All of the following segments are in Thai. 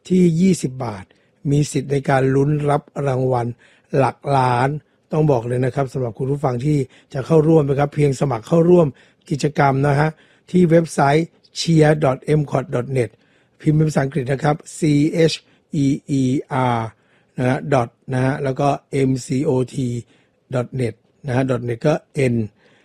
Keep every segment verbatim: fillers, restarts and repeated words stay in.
ที่ยี่สิบบาทมีสิทธิ์ในการลุ้นรับรางวัลหลักล้านต้องบอกเลยนะครับสำหรับคุณผู้ฟังที่จะเข้าร่วมนะครับเพียงสมัครเข้าร่วมกิจกรรมนะฮะที่เว็บไซต์ เชียร์ ดอท เอ็ม ซี โอ ที ดอท เน็ต พิมพ์เป็นภาษาอังกฤษนะครับ C H E E R นะฮะ dot นะฮะแล้วก็ M C O T ดอท เน็ต นะฮะ .net ก็ N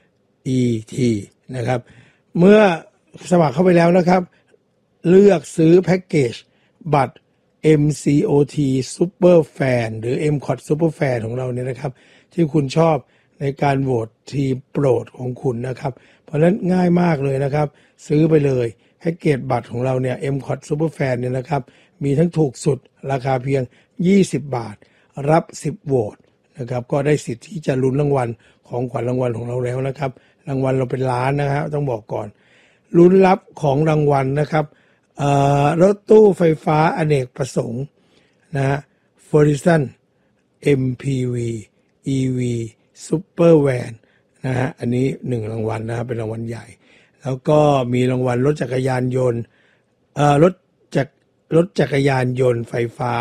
E T นะครับเมื่อสมัครเข้าไปแล้วนะครับเลือกซื้อแพ็กเกจบัตร เอ็ม ซี โอ ที Super Fan หรือ เอ็ม ซี โอ ที Super Fan ของเราเนี่ยนะครับที่คุณชอบในการโหวตทีมโปรดของคุณนะครับเพราะฉะนั้นง่ายมากเลยนะครับซื้อไปเลยแพ็กเกจบัตรของเราเนี่ย เอ็ม ซี โอ ที Super Fan เนี่ยนะครับมีทั้งถูกสุดราคาเพียงยี่สิบบาทรับสิบโหวตนะครับก็ได้สิทธิ์ที่จะลุ้นรางวัลของขวัญรางวัลของเราแล้วนะครับรางวัลเราเป็นล้านนะฮะต้องบอกก่อนลุ้นรับของรางวัลนะครับรถตู้ไฟฟ้าอเนกประสงค์นะฮะ Horizon เอ็ม พี วี อี วี Super Van นะฮะอันนี้หนึ่งรางวัลนะครับเป็นรางวัลใหญ่แล้วก็มีรางวัลรถจักรยานยนต์เอ่อรถจักรรถจักรยานยนต์ไฟฟ้า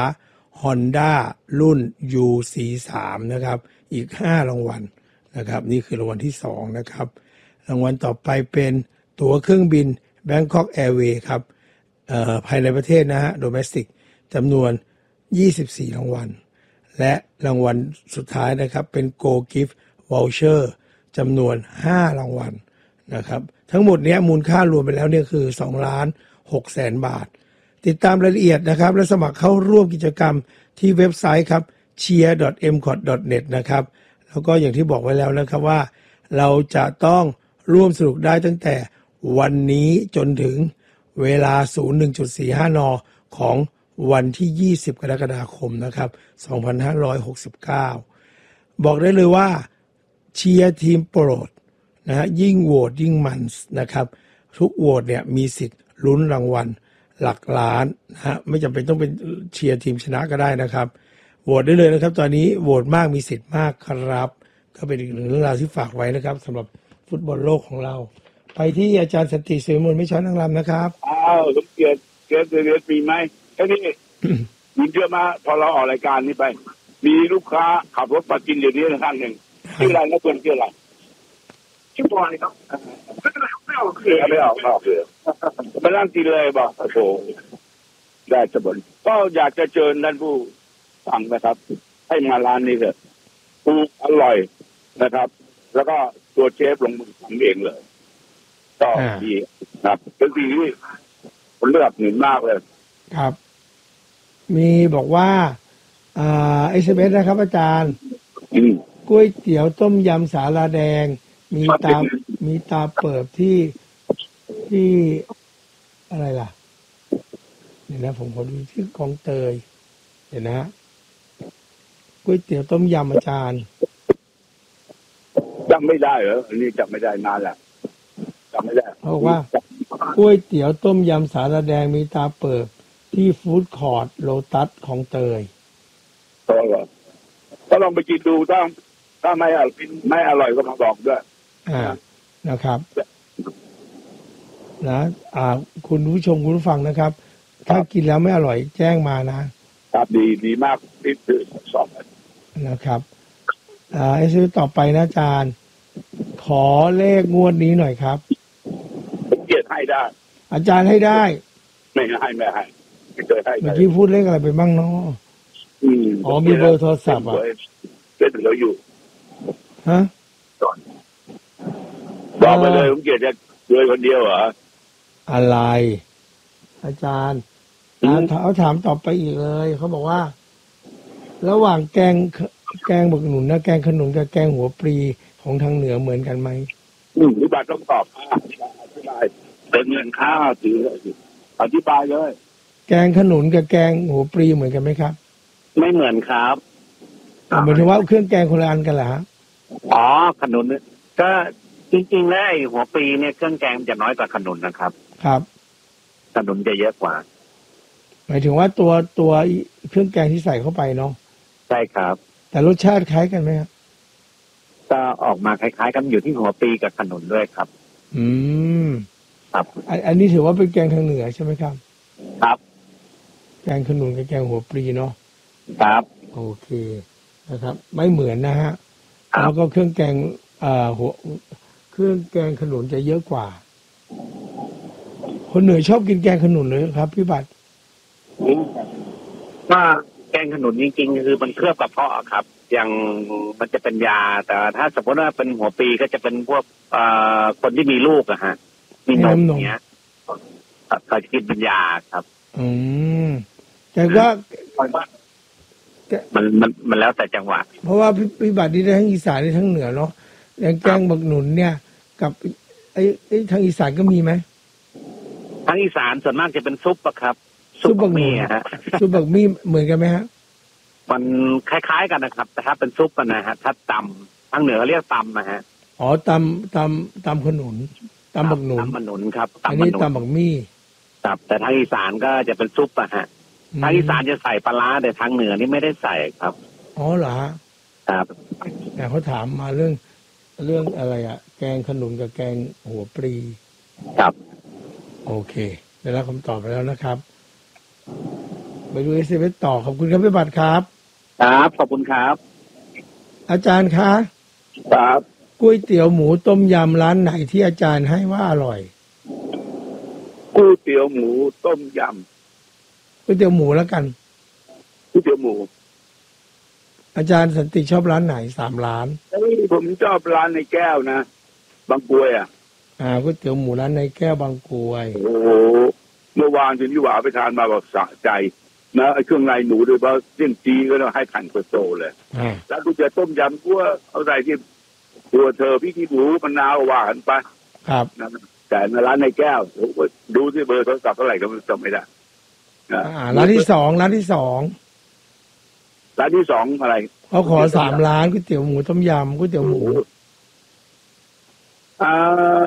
Honda รุ่น ยู ซี สาม นะครับอีกห้ารางวัลนะครับนี่คือรางวัลที่สองนะครับรางวัลต่อไปเป็นตั๋วเครื่องบิน Bangkok Airways ครับเอ่อภายในประเทศนะฮะ Domestic จำนวนยี่สิบสี่รางวัลและรางวัลสุดท้ายนะครับเป็น Go Gift Voucher จำนวนห้ารางวัลนะครับทั้งหมดนี้มูลค่ารวมไปแล้วเนี่ยคือสองล้านหกแสนบาทติดตามรายละเอียดนะครับและสมัครเข้าร่วมกิจกรรมที่เว็บไซต์ครับ เชียร์ ดอท เอ็ม ซี โอ ที ดอท เน็ต นะครับแล้วก็อย่างที่บอกไว้แล้วนะครับว่าเราจะต้องร่วมสนุกได้ตั้งแต่วันนี้จนถึงเวลา ศูนย์หนึ่งจุดสี่ห้า นของวันที่ยี่สิบกรกฎาคมนะครับสองพันห้าร้อยหกสิบเก้าบอกได้เลยว่าเชียร์ทีมโปรดนะฮะยิ่งโหวตยิ่งมันนะครับทุกโหวตเนี่ยมีสิทธิ์ลุ้นรางวัลหลักล้านนะฮะไม่จำเป็นต้องเป็นเชียร์ทีมชนะก็ได้นะครับโหวตได้เลยนะครับตอนนี้โหวตมากมีสิทธิ์มากครับก็เป็นอีกหนึ่งเรื่องราวที่ฝากไว้นะครับสำหรับฟุตบอลโลกของเราไปที่อาจารย์สันติสุวิมลไม่ช้อนนางรำนะครับอ้าวสมเกียรติเกียรติเกียรติมีไหมแค่นี้มีเยอะมาพอเราออกรายการนี้ไปมีลูกค้าขับรถมากินอยู่นี่ท่านหนึ่งชื่ออะไรนะคนชื่ออะไรชื่อบอยครับไม่เอาคือไม่เอาไม่เอาคือมานั่งกินเลยบอกโอ้โหได้จะบ่นก็อยากจะเชิญท่านผู้ฟังนะครับให้มาร้านนี้เถอะถูกอร่อยนะครับแล้วก็ตัวเชฟลงมือทำเองเลยก็ดีครับเป็นสิ่งที่ผมเลือกหนุนมากเลยครับมีบอกว่าอ่าเอสเอ็มเอสนะครับอาจารย์ก๋วยเตี๋ยวต้มยำสาลาแดงมีตามีตาเปิบที่ที่อะไรล่ะเดี๋ยวนะผมขอดูที่กองเตยเดี๋ยวนะก๋วยเตี๋ยวต้มยำอาจารย์จำไม่ได้เหรออันนี้จำไม่ได้นานแล้วจำไม่ได้เพราะว่าก๋วยเตี๋ยวต้มยำสาลาแดงมีตาเปิบที่ฟู้ดคอร์ทโลตัสของเตยก็ลองก็ลองไปกินดูถ้าถ้าไม่อร่อยไม่อร่อยก็มาบอกด้วยอ่านะครับนะอ่าคุณผู้ชมคุณผู้ฟังนะครับถ้ากินแล้วไม่อร่อยแจ้งมานะครับดีดีมากที่ตื่นสอบนะครับอ่าไอ้ซื้อต่อไปนะอาจารย์ขอเลขงวดนี้หน่อยครับผมเกียรติให้ได้อาจารย์ให้ได้ไม่ให้ไม่ให้ไม่เคยให้เมื่อกี้พูดเลขอะไรไปบ้างเนาะอ๋อมีเบอร์โทรศัพท์อ่ะเล่นเราอยู่ฮะบอกไปเลยผมเกียรติจะรวยคนเดียวเหรออะไรอาจารย์เขาถามตอบไปอีกเลยเขาบอกว่าระหว่างแกงแกงบักหนุนนะแกงขนุนกับแกงหัวปลีของทางเหนือเหมือนกันไหมอืมพี่บาทต้องตอบอธิบายเป็นเงินค่าถืออธิบายเลยแกงขนุนกับแกงหัวปลีเหมือนกันไหมครับไม่เหมือนครับหมายถึงว่าเครื่องแกงคนละอันกันเหรอฮะอ๋อขนุนก็จริงๆแล้วไอ้หัวปลีเนี่ยเครื่องแกงจะน้อยกว่าขนุนนะครับครับขนุนจะเยอะกว่าหมายถึงว่าตัวตัวเครื่องแกงที่ใส่เข้าไปเนาะใช่ครับแต่รสชาติคล้ายกันไหมครับก็ออกมาคล้ายๆกันอยู่ที่หัวปลีกับขนุนด้วยครับอืมครับอันนี้ถือว่าเป็นแกงทางเหนือใช่ไหมครับครับแกงขนุนกับแกงหัวปลีเนาะครับโอเคนะครับ ไม่เหมือนนะฮะครับแล้วก็เครื่องแกงอ่าหัวเครื่องแกงขนุนจะเยอะกว่า คนเหนือชอบกินแกงขนุนเลยครับพี่บัตรว่าแกงขนุนจริงๆคือมันเคลือบกระเพาะครับอย่างมันจะเป็นยา แต่ถ้าสมมติว่าเป็นหัวปีก็จะเป็นพวกเอ่อคนที่มีลูกอะฮะมีนมอย่างเงี้ยเขาจะกินเป็นยาครับอืมแต่ว่ามันมันมันแล้วแต่จังหวะเพราะว่าพี่พี่บัตรนี่ได้ทั้งอีสานได้ทั้งเหนือเนาะอย่างแกงบักหนุนเนี่ย กับไอ้ไอ้ทางอีสานก็มีไหมทั้งอีสานส่วนมากจะเป็นซุปอะครับซุปบักหนุนมี่อะฮะซุปบักมี่เหมือนกันไหมฮะมันคล้ายๆกันนะครับ แต่ถ้าเป็นซุปอะนะฮะถ้าตำทางเหนือเขาเรียกตำนะฮะอ๋อตำตำตำขนุนตำบักหนุนตำมะหนุนครับอันตำมะนี้หนุนตำบักมี่ครับแต่ทางอีสานก็จะเป็นซุปอะฮะทางอีสานจะใส่ปลาร้าแต่ทางเหนือนี่ไม่ได้ใส่ครับอ๋อเหรอฮะครับแต่เขาถามมาเรื่องเรื่องอะไรอะแกงขนุนกับแกงหัวปลีครับโอเคได้รับคำตอบไปแล้วนะครับ ไปดูเอสเอต่อขอบคุณครับพี่บัตรครับครับขอบคุณครับอาจารย์คะครับก๋วยเตี๋ยวหมูต้มยำร้านไหนที่อาจารย์ให้ว่าอร่อยก๋วยเตี๋ยวหมูต้มยก๋วยเตี๋ยวหมูแล้วกันำก๋วยเตี๋ยวหมูอาจารย์สันติชอบร้านไหนสามร้านเฮ้ยผมชอบร้านในแก้วนะบางกรวยอ่ะอ่าก๋วยเตี๋ยวหมูร้านในแก้วบางกรวยโอ้โหเมื่อวานคุณยี่หวาไปทานมาบอกสะใจนะไอ้เครื่องในหนูโดยเฉพาะเส้นจีก็ต้องให้ขันโตๆเลยอ่าแล้วกูจะต้มยำกูเอาใส่ที่ตัวเธอพี่ขี้หมูมะนาวหวานไปครับนะแต่ในร้านในแก้วโอ้โหดูที่เบอร์โทรศัพท์เท่าไหร่ก็จำไม่ได้นะอ่าร้านที่สองร้านที่สองร้านที่สองอะไรเขาขอสามร้านก๋วยเตี๋ยวหมูต้มยำก๋วยเตี๋ยวหมูอ่า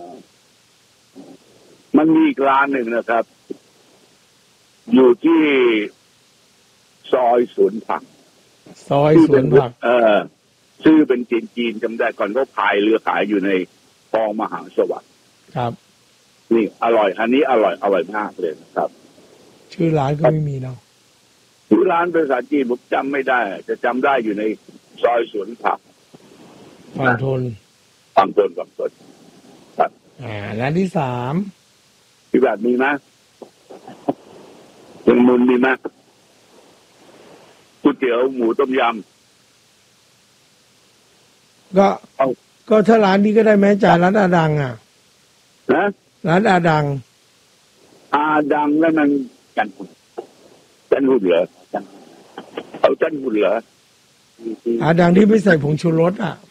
มันมีอีกร้านหนึ่งนะครับ อยู่ที่ซอยสวนผักซอยสวนผักเออชื่อเป็นจีนจีนๆจำได้ก่อนเขาพายเรือขายอยู่ในคลองมหาสวัสดิ์ครับนี่อร่อย อันนี้อร่อยอร่อยมากเลยนะครับชื่อร้านก็ไม่มีเนาะชื่อร้านภาษาจีนผมจำไม่ได้ จะจำได้อยู่ในซอยสวนผักฝั่งทนฝั่งตนฝั่งตนครับอ่าร้านที่สามพี่แบบมีไหมยังมุมมีไหมก๋วยเตี๋ยวหมูต้มยก็ำเอาก็ถ้าร้านนี้ก็ได้ไหมอาจารย์ร้านอาดังอ่ะนะร้านอาดังอาดังแล้วมันจันหุ่นจันหุ่นเหรอเอาจันหุ่นเหรออาดังที่ไม่ใส่ผงชูรสอ่ะ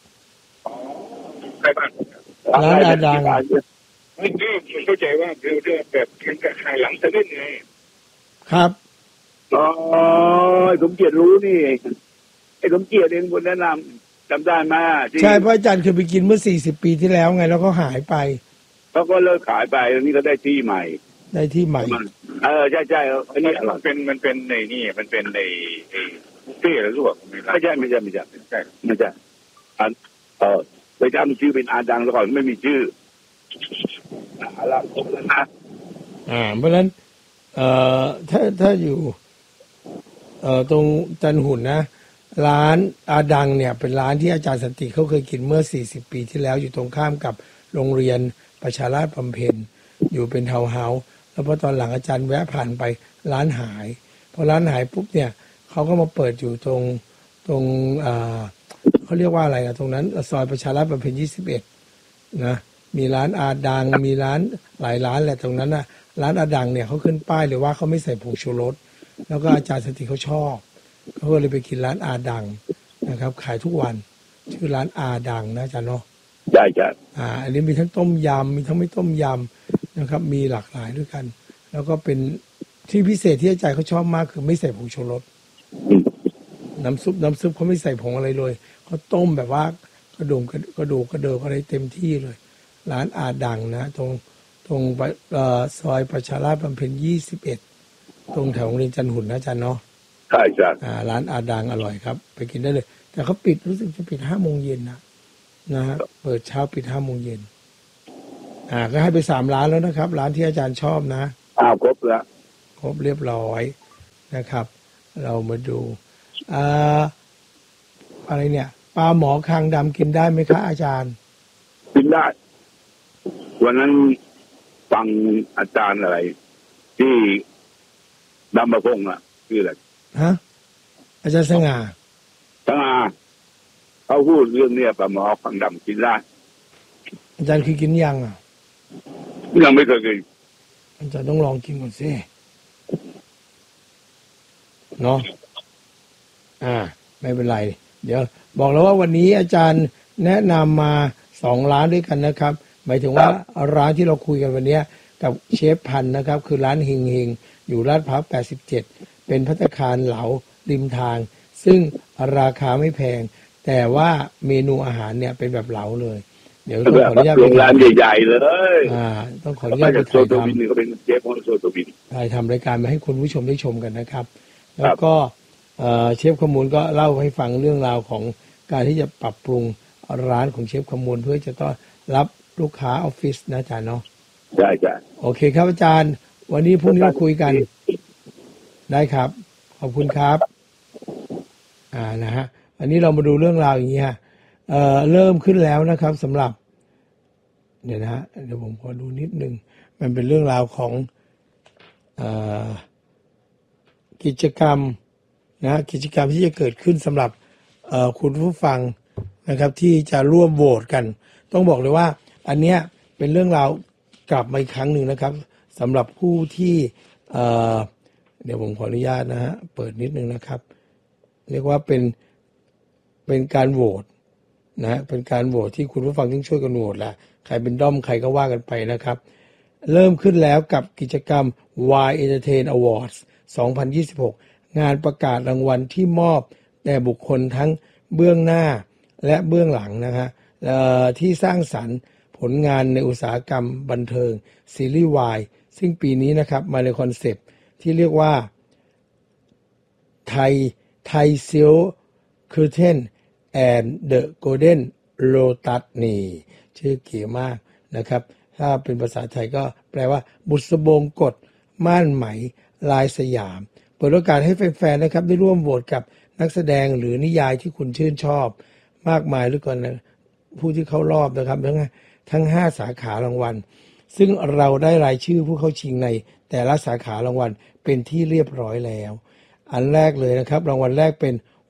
ใครบ้างร้านอาดังไม่ใช่เข้าใจว่าคือเรื่องแบบกินกับไข่หลังเซเว่นไงครับอ๋อไอ้สมเกียรติรู้นี่ไอ้สมเกียรติเองคนแนะนำจำได้ไหมที่ใช่เพราะอาจารย์เคยไปกินเมื่อสี่สิบปีที่แล้วไง แล้วก็หายไปเขาก็เลิกขายไปแล้วนี่ก็ได้ที่ใหม่ได้ที่ใหม่เออใช่ใช่อันนี้อร่มัอยนเป็นมันเป็นในนี่มันเป็นในไอ้บุฟเฟ่ต์หรือเปล่าไม่รู้ไม่ใช่ไม่ใช่ไม่ใช่ใช่ไม่ใช่อันเออไปจำชื่อเป็นอาดังแล้วก่อนไม่มีชื่ออาลังตกแล้วนะอ่า เพราะฉะนั้น เอ่อถ้าถ้าอยู่ เอ่อตรงจันหุ่นนะ ร้านอาดังเนี่ย เป็นร้านที่อาจารย์สันติเขาเคยกินเมื่อสี่สิบปีที่แล้วอยู่ตรงข้ามกับโรงเรียนประชาราษฎร์บำเพ็ญอยู่เป็นทาวน์เฮาส์แล้วพอตอนหลังอาจารย์แวะผ่านไปร้านหายพอร้านหายปุ๊บเนี่ยเขาก็มาเปิดอยู่ตรงตรงอ่าเขาเรียกว่าอะไรนะตรงนั้นซอยประชาราษฎร์บำเพ็ญยี่สิบเอ็ดนะมีร้านอาดังมีร้านหลายร้านแหละตรงนั้นนะร้านอาดังเนี่ยเขาขึ้นป้ายเลยว่าเขาไม่ใส่ผงชูรสแล้วก็อาจารย์สันติเขาชอบเขาก็เลยไปกินร้านอาดังนะครับ ขายทุกวันชื่อร้านอาดังนะอาจารย์เนาะใช่ใช่อ่าอันนี้มีทั้งต้มยำมีทั้งไม่ต้มยำนะครับ มีหลากหลายด้วยกัน แล้วก็เป็นที่พิเศษที่อาจารย์เขาชอบมากคือไม่ใส่ผงชูรสอืมน้ำซุปน้ำซุปเขาไม่ใส่ผงอะไรเลยเขาต้มแบบว่ากระดูกกระดูกกระเดิกอะไรเต็มที่เลย ร้านอาดังนะตรงตรงเอ่อซอยประชาราษฎร์บำเพ็ญยี่สิบเอ็ดตรงแถวโรงเรียนจันหุ่นนะอาจารย์เนาะใช่ใช่อ่าร้านอาดังอร่อยครับ ไปกินได้เลย แต่เขาปิดรู้สึกจะปิดห้าโมงเย็นนะนะฮะเปิดเช้าปิดห้าโมงเย็นอ่าก็ให้ไปสามร้านแล้วนะครับ ร้านที่อาจารย์ชอบนะอ้าวครบแล้วครบเรียบร้อยนะครับ เรามาดูอ่าอะไรเนี่ยปลาหมอคางดำกินได้ไหมคะอาจารย์กินได้วันนั้นฟังอาจารย์อะไรที่ดำประพงษ์อ่ะคืออะไรฮะอาจารย์สง่าสง่าเขาพูดเรื่องเนี้ยปลาหมอคางดำกินได้อาจารย์เคยกินยังอ่ะยังไม่เคยกินอาจารย์ต้องลองกินก่อนสิเนาะอ่าไม่เป็นไรเดี๋ยวบอกแล้วว่าวันนี้อาจารย์แนะนำมาสองร้านด้วยกันนะครับหมายถึงว่าร้านที่เราคุยกันวันนี้กับเชฟพันธ์นะครับคือร้านเฮงเฮงอยู่ลาดพร้าวแปดสิบเจ็ดเป็นภัตตาคารเหลาริมทางซึ่งราคาไม่แพงแต่ว่าเมนูอาหารเนี่ยเป็นแบบเหลาเลยเดี๋ยวต้องขออนุญาตโรงแรมใหญ่ๆเลยอ่าต้องขออนุญาตไปถ่ายทำก็เป็นเชฟของโซโตบินถ่ายทำรายการมาให้คุณผู้ชมได้ชมกันนะครับแล้วก็เชฟขมูลก็เล่าให้ฟังเรื่องราวของการที่จะปรับปรุงร้านของเชฟขมูลเพื่อจะต้อนรับลูกค้าออฟฟิศนะอาจารย์เนาะใช่ใช่โอเคครับอาจารย์วันนี้พรุ่งนี้เราคุยกันได้ครับขอบคุณครับอ่านะฮะอันนี้เรามาดูเรื่องราวอย่างนี้ฮะเอ่อเริ่มขึ้นแล้วนะครับสำหรับเดี๋ยวนะฮะเดี๋ยวผมขอดูนิดนึงมันเป็นเรื่องราวของเอ่อกิจกรรมนะกิจกรรมที่จะเกิดขึ้นสำหรับเอ่อคุณผู้ฟังนะครับที่จะร่วมโหวตกันต้องบอกเลยว่าอันเนี้ยเป็นเรื่องราวกลับมาอีกครั้งหนึ่งนะครับสำหรับผู้ที่เอ่อเดี๋ยวผมขออนุญาตนะฮะเปิดนิดนึงนะครับเรียกว่าเป็นเป็นการโหวตนะเป็นการโหวตที่คุณผู้ฟังต้องช่วยกันโหวตแหละใครเป็นด้อมใครก็ว่ากันไปนะครับเริ่มขึ้นแล้วกับกิจกรรม Y Entertain Awards สองพันยี่สิบหกงานประกาศรางวัลที่มอบแด่บุคคลทั้งเบื้องหน้าและเบื้องหลังนะฮะที่สร้างสรรค์ผลงานในอุตสาหกรรมบันเทิงซีรีส์ Y ซึ่งปีนี้นะครับมาในคอนเซปต์ที่เรียกว่าไทยไทยซิลคือเทนแอนด์เดอะโกลเด้นโลตัสนี่ชื่อเก๋มากนะครับถ้าเป็นภาษาไทยก็แปลว่าบุษบงกฎม่านไหมลายสยามเปิดโอกาสให้แฟนๆนะครับได้ร่วมโหวตกับนักแสดงหรือนิยายที่คุณชื่นชอบมากมายหรือก่อนนะผู้ที่เข้ารอบนะครับทั้งทั้งห้าสาขารางวัลซึ่งเราได้รายชื่อผู้เข้าชิงในแต่ละสาขารางวัลเป็นที่เรียบร้อยแล้วอันแรกเลยนะครับรางวัลแรกเป็น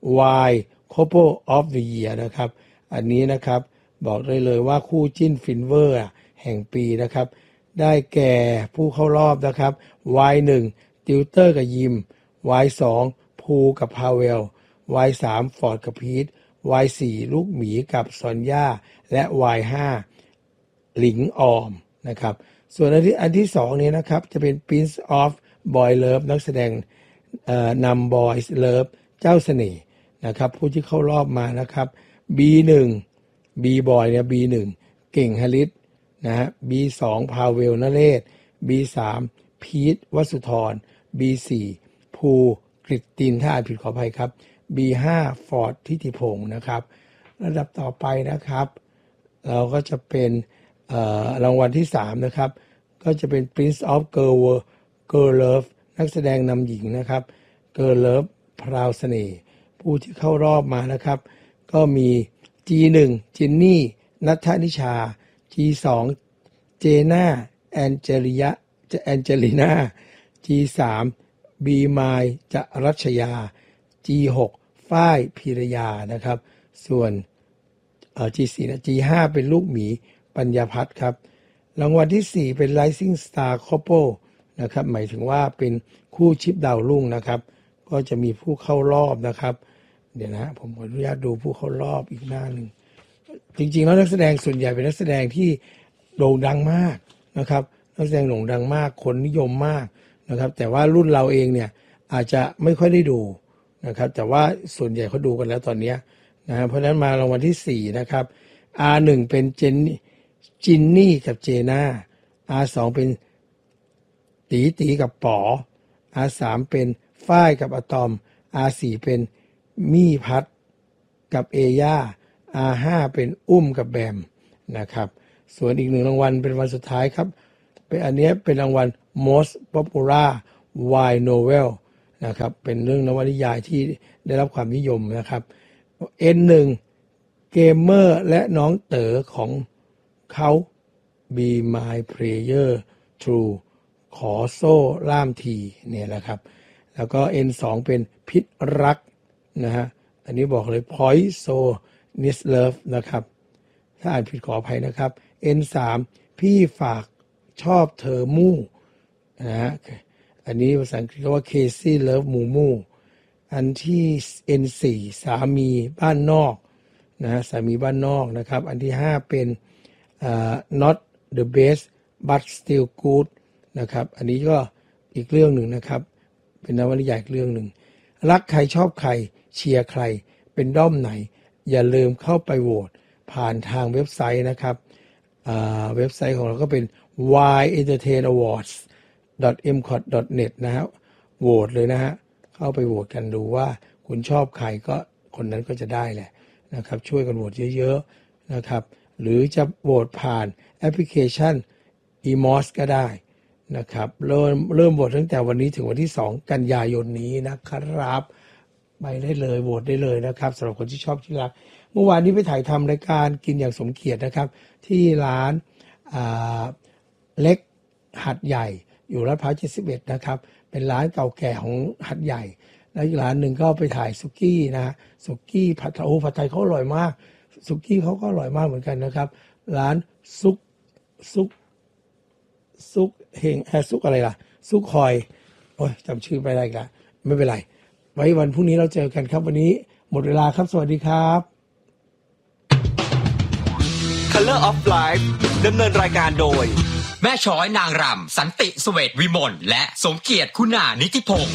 Y Couple of the Year นะครับอันนี้นะครับบอกได้เลยว่าคู่จิ้นฟินเวอร์แห่งปีนะครับได้แก่ผู้เข้ารอบนะครับ วาย หนึ่ง ติวเตอร์กับยิม วาย สอง ภูกับพาเวล วาย สาม ฟอร์ดกับพีท วาย สี่ ลูกหมีกับซอนย่าและ วาย ห้า หลิงออมนะครับส่วนอันที่อันที่สองนี้นะครับจะเป็น Prince of Boy Love นักแสดงนำ Boys Love เจ้าเสน่ห์นะครับผู้ที่เข้ารอบมานะครับ บี หนึ่ง B Boy เนี่ย บี หนึ่ง เก่งฮาริสนะฮะ บี สอง พาเวลนเรศ บี สาม พีทวสุธร บี สี่ ภูกฤตตินถ้าอ่านผิดขออภัยครับ บี ห้า ฟอร์ดทิติพงศ์นะครับระดับต่อไปนะครับเราก็จะเป็นรางวัลที่สามนะครับก็จะเป็น Prince of Girl Girl Love นักแสดงนำหญิงนะครับ Girl Love พราวเสน่ห์ผู้ที่เข้ารอบมานะครับก็มี จี หนึ่ง จินนี่นัทธนิชา จี สอง เจน่าแอนเจลิยะแอนเจลิน่า จี สาม บีมายจรัชยา จี หก ฝ้ายพีรยานะครับส่วนเอ่อ จี สี่ นะ จี ห้า เป็นลูกหมีปัญญาพัฒน์ครับรางวัลที่สี่เป็น Rising Star Couple นะครับหมายถึงว่าเป็นคู่ชิปดาวรุ่งนะครับก็จะมีผู้เข้ารอบนะครับเดี๋ยวนะผมขออนุญาตดูผู้เข้ารอบอีกหน้าหนึ่งจริงๆแล้วนักแสดงส่วนใหญ่เป็นนักแสดงที่โด่งดังมากนะครับนักแสดงโด่งดังมากคนนิยมมากนะครับแต่ว่ารุ่นเราเองเนี่ยอาจจะไม่ค่อยได้ดูนะครับแต่ว่าส่วนใหญ่เขาดูกันแล้วตอนนี้นะเพราะฉะนั้นมารางวัลที่สี่นะครับ อาร์ หนึ่ง เป็นเจนจินนี่กับเจน่า อาร์ สอง เป็นตีตีกับป๋อ อาร์ สาม เป็นฝ้ายกับอะตอม อาร์ สี่ เป็นมี่พัดกับเอย่า อาร์ ห้า เป็นอุ้มกับแบมนะครับส่วนอีกหนึ่งรางวัลเป็นวันสุดท้ายครับเป็นอันนี้เป็นรางวัล Most Popular Y Novel นะครับเป็นเรื่องนวนิยายที่ได้รับความนิยมนะครับ เอ็น หนึ่ง เกมเมอร์และน้องเต๋อของเขา Be My Player True ขอโซ่ล่ามทีเนี่ยนะครับแล้วก็ เอ็น สอง เป็นพิษรักนะฮะอันนี้บอกเลย Point So Nis Love นะครับถ้าอ่านผิดขออภัยนะครับ เอ็น สาม พี่ฝากชอบเธอมู่นะฮะอันนี้ภาษาอังกฤษเรียกว่า Casey Love มูมูอันที่ เอ็น สี่ สามีบ้านนอกนะฮะสามีบ้านนอกนะครับอันที่ห้าเป็น uh, Not the best but still good นะครับอันนี้ก็อีกเรื่องหนึ่งนะครับเป็นนวนิยายอีกเรื่องหนึ่งรักใครชอบใครเชียร์ใครเป็นด้อมไหนอย่าลืมเข้าไปโหวตผ่านทางเว็บไซต์นะครับเว็บไซต์ของเราก็เป็น วาย เอ็น ที เอ เอ็น อ วอร์ดส์ ดอท เอ็ม คอท ดอท เน็ต นะฮะโหวตเลยนะฮะเข้าไปโหวตกันดูว่าคุณชอบใครก็คนนั้นก็จะได้แหละนะครับช่วยกันโหวตเยอะๆนะครับหรือจะโหวตผ่านแอปพลิเคชัน อี มอส ก็ได้นะครับเริ่มเริ่มโหวตตั้งแต่วันนี้ถึงวันที่สองกันยายนนี้นะครับไปได้เลยโหวตได้เลยนะครับสำหรับคนที่ชอบที่รักเมื่อวานนี้ไปถ่ายทำรายการกินอย่างสมเกียรตินะครับที่ร้านเล็กหัดใหญ่อยู่ลาดพร้าวเจ็ดสิบเอ็ดนะครับเป็นร้านเก่าแก่ของหัดใหญ่แล้วอีกร้านหนึ่งก็ไปถ่ายสุกี้นะสุกี้ผัดโอ้ผัดไทยเขาอร่อยมากสุกี้เขาก็อร่อยมากเหมือนกันนะครับร้านซุกซุกซุกเฮงแอซุกอะไรล่ะซุกคอยโอ้ยจำชื่อไม่ได้อีกแล้วไม่เป็นไรไว้วันพรุ่งนี้เราเจอกันครับวันนี้หมดเวลาครับสวัสดีครับ Color of Life ดำเนินรายการโดยแม่ช้อยนางรำสันติเสวตวิมลและสมเกียรติคุณานิติพงศ์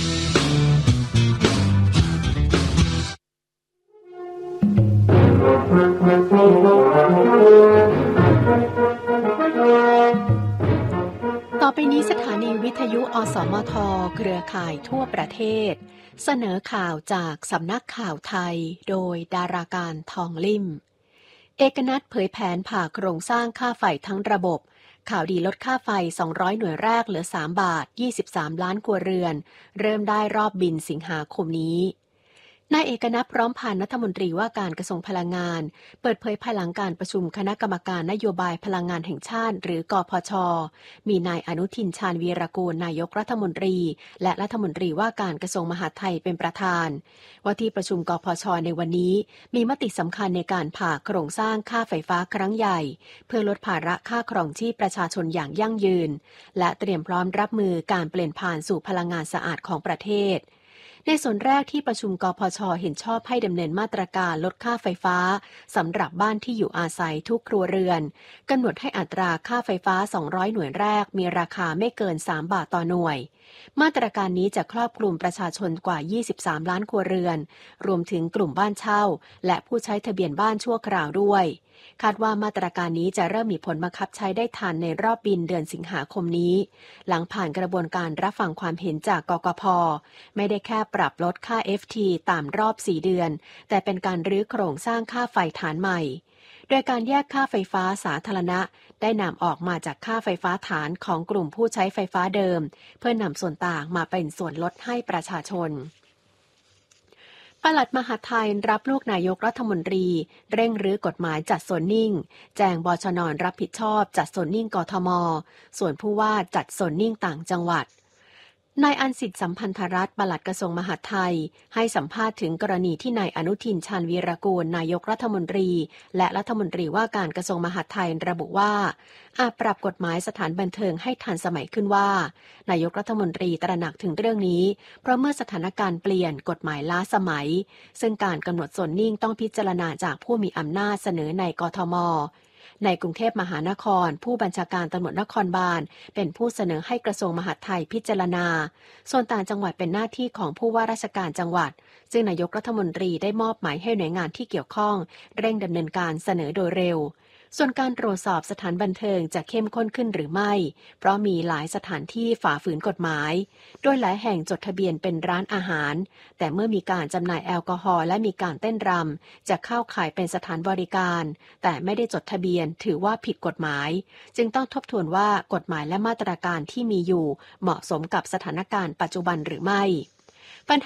ต่อไปนี้สถานีวิทยุอสมทเครือข่ายทั่วประเทศเสนอข่าวจากสำนักข่าวไทยโดยดาราการทองลิ่มเอกนัทเผยแผนผ่าโครงสร้างค่าไฟทั้งระบบข่าวดีลดค่าไฟสองร้อยหน่วยแรกเหลือสามบาทยี่สิบสามล้านครัวเรือนเริ่มได้รอบบินสิงหาคมนี้นายเอกนัทพร้อมพันธ์รัฐมนตรีว่าการกระทรวงพลังงานเปิดเผยภายหลังการประชุมคณะกรรมการนโยบายพลังงานแห่งชาติหรือกพช.มีนายอนุทินชาญวีรกูลนายกรัฐมนตรีและรัฐมนตรีว่าการกระทรวงมหาดไทยเป็นประธานว่าที่ประชุมกพช.ในวันนี้มีมติสำคัญในการผ่าโครงสร้างค่าไฟฟ้าครั้งใหญ่เพื่อลดภาระค่าครองชีพประชาชนอย่างยั่งยืนและเตรียมพร้อมรับมือการเปลี่ยนผ่านสู่พลังงานสะอาดของประเทศในส่วนแรกที่ประชุมกพช.เห็นชอบให้ดำเนินมาตรการลดค่าไฟฟ้าสำหรับบ้านที่อยู่อาศัยทุกครัวเรือนกำหนดให้อัตราค่าไฟฟ้าสองร้อยหน่วยแรกมีราคาไม่เกินสามบาทต่อหน่วยมาตรการนี้จะครอบคลุมประชาชนกว่ายี่สิบสามล้านครัวเรือนรวมถึงกลุ่มบ้านเช่าและผู้ใช้ทะเบียนบ้านชั่วคราวด้วยคาดว่ามาตรการนี้จะเริ่มมีผลบังคับใช้ได้ทันในรอบบินเดือนสิงหาคมนี้หลังผ่านกระบวนการรับฟังความเห็นจากกกพ.ไม่ได้แค่ปรับลดค่า เอฟ ที ตามรอบสี่เดือนแต่เป็นการรื้อโครงสร้างค่าไฟฐานใหม่โดยการแยกค่าไฟฟ้าสาธารณะได้นำออกมาจากค่าไฟฟ้าฐานของกลุ่มผู้ใช้ไฟฟ้าเดิมเพื่อนำส่วนต่างมาเป็นส่วนลดให้ประชาชนปลัดมหาดไทยรับลูกนายกรัฐมนตรีเร่งรื้อกฎหมายจัดโซนนิ่งแจงบชน.รับผิดชอบจัดโซนนิ่งกทม.ส่วนผู้ว่าจัดโซนนิ่งต่างจังหวัดนายอันสิทธิ์สัมพันธรัตน์ปลัดกระทรวงมหาดไทยให้สัมภาษณ์ถึงกรณีที่นายอนุทินชาญวีรกูลนายกรัฐมนตรีและรัฐมนตรีว่าการกระทรวงมหาดไทยระบุว่าอาจปรับกฎหมายสถานบันเทิงให้ทันสมัยขึ้นว่านายกรัฐมนตรีตระหนักถึงเรื่องนี้เพราะเมื่อสถานการณ์เปลี่ยนกฎหมายล้าสมัยซึ่งการกำหนดโซนนิ่งต้องพิจารณาจากผู้มีอำนาจเสนอในกทม.ในกรุงเทพมหานครผู้บัญชาการตำรวจนครบาลเป็นผู้เสนอให้กระทรวงมหาดไทยพิจารณาส่วนต่างจังหวัดเป็นหน้าที่ของผู้ว่าราชการจังหวัดซึ่งนายกรัฐมนตรีได้มอบหมายให้หน่วยงานที่เกี่ยวข้องเร่งดำเนินการเสนอโดยเร็วส่วนการตรวจสอบสถานบันเทิงจะเข้มข้นขึ้นหรือไม่เพราะมีหลายสถานที่ฝ่าฝืนกฎหมายโดยหลายแห่งจดทะเบียนเป็นร้านอาหารแต่เมื่อมีการจำหน่ายแอลกอฮอล์และมีการเต้นรำจะเข้าข่ายเป็นสถานบริการแต่ไม่ได้จดทะเบียนถือว่าผิดกฎหมายจึงต้องทบทวนว่ากฎหมายและมาตรการที่มีอยู่เหมาะสมกับสถานการณ์ปัจจุบันหรือไม่